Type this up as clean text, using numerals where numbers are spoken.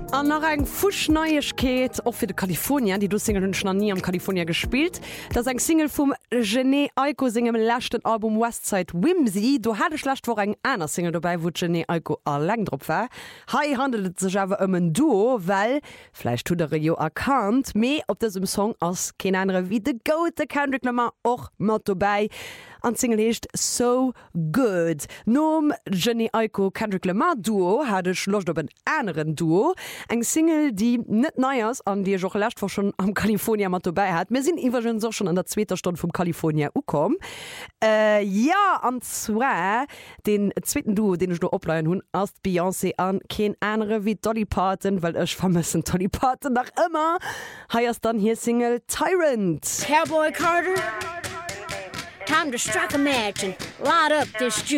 An nach eng Fuschneiechkeet och fir de Kalifornien, die du Single hunn schon nie am Kalifornien gespielt. Dats eng Single vum Jhené Aiko singem lächten Album Westside Whimsy. Du hatte schlecht vor eng einer Single dabei, wo Jhené Aiko allng drop war. Hai handelt sech awer ëmmen Duo, well Fleisch tu der Jo erkannt, méi op dessem Song ass ken andere wie de Goat de Kendrick Lamar och mat dabei. An Single hecht So Good. Nom Jhené Aiko Kendrick Lamar Duo hadch locht op en eneren Duo. Eng Single, die net neiers an Dir joch lächt war schon am Kalifornia mat dabei hat. Mir sinn iwwer soch schon an der 2. Stunde vum Kalifornia ukom. Ja, anzwer den zweiten Duo, den ich no opleiien hunn as Beyoncé an ken enere wie Dolly Parton, weil ech vermissen Dolly Parton nach immer. Heiers dann hier Single Tyrant. Cowboy Carter, time to strike a match and light up this juice.